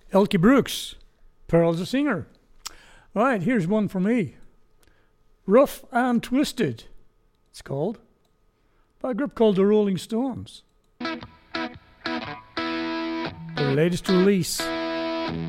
Elkie Brooks, Pearl's a singer. Right, here's one for me. Rough and Twisted, it's called, by a group called the Rolling Stones. Their latest release.